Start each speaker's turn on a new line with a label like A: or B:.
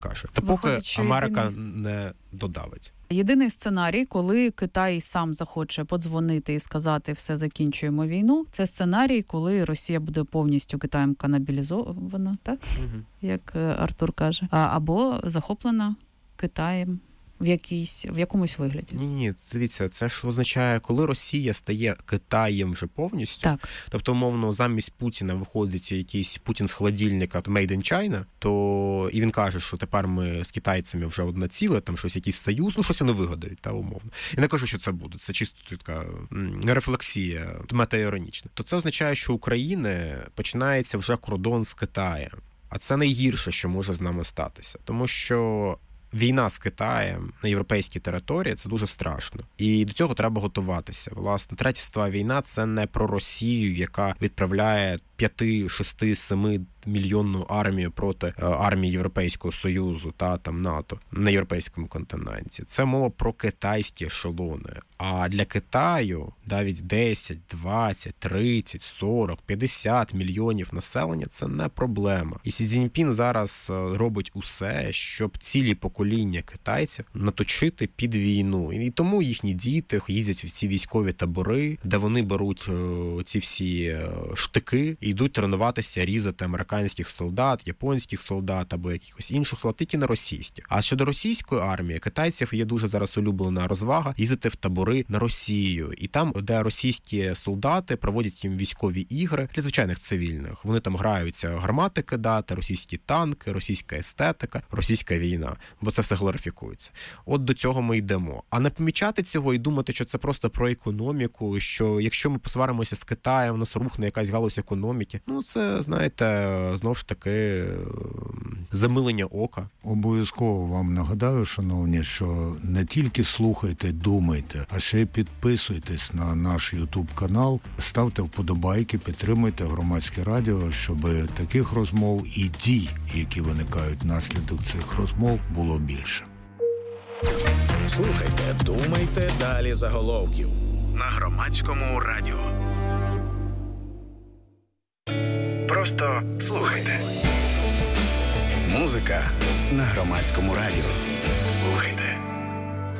A: каже. Та поки Америка не додавить.
B: Єдиний сценарій, коли Китай сам захоче подзвонити і сказати «все, закінчуємо війну», це сценарій, коли Росія буде повністю Китаєм канабілізована, так? Як Артур каже. Або захоплена Китаєм в якомусь вигляді.
A: Ні, дивіться, це ж означає, коли Росія стає Китаєм вже повністю,
B: так.
A: Тобто, умовно, замість Путіна виходить якийсь Путін з холодильника Made in China, то і він каже, що тепер ми з китайцями вже одне ціле, там щось, якийсь союз, ну щось вони вигадають, та умовно. Я не кажу, що це буде, це чисто така рефлексія, метаіронічна. То це означає, що у України починається вже кордон з Китаєм. А це найгірше, що може з нами статися. Тому що війна з Китаєм на європейській території – це дуже страшно. І до цього треба готуватися. Власне, Третя світова війна – це не про Росію, яка відправляє 5, 6, 7 мільйонну армію проти армії Європейського Союзу та там НАТО на європейському континенті. Це мова про китайські ешелони. А для Китаю навіть 10, 20, 30, 40, 50 мільйонів населення – це не проблема. І Сі Цзіньпін зараз робить усе, щоб цілі покоління китайців наточити під війну. І тому їхні діти їздять в ці військові табори, де вони беруть ці всі штики і йдуть тренуватися різати американських солдат, японських солдат або якихось інших солдат, тільки не російських. А щодо російської армії, китайців є дуже зараз улюблена розвага їздити в табори на Росію. І там, де російські солдати проводять їм військові ігри для звичайних цивільних. Вони там граються гармати кидати, російські танки, російська естетика, російська війна. Бо це все глорифікується. От до цього ми йдемо. А не помічати цього і думати, що це просто про економіку, що якщо ми посваримося з Китаєм, у нас рухне якась галузь економіки, ну це, знаєте, знову ж таки замилення ока.
C: Обов'язково вам нагадаю, шановні, що не тільки слухайте, думайте, а ще й підписуйтесь на наш YouTube-канал, ставте вподобайки, підтримуйте Громадське радіо, щоб таких розмов і дій, які виникають внаслідок цих розмов, було більше.
D: Слухайте, думайте, далі заголовків на Громадському радіо. Просто слухайте. Музика на Громадському радіо.